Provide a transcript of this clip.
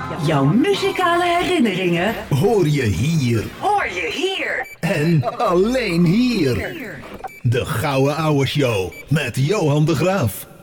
Jouw muzikale herinneringen hoor je hier. hoor je hier. En alleen hier. De Gouden Ouwe Show met Johan de Graaf.